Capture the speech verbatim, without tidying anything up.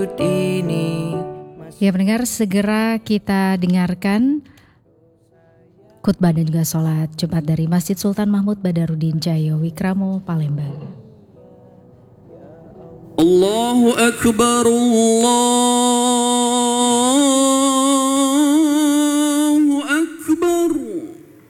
Ya pendengar, segera kita dengarkan khutbah dan juga sholat Jumat dari Masjid Sultan Mahmud Badarudin Jaya Wikramo, Palembang. Allahu Akbar, Allah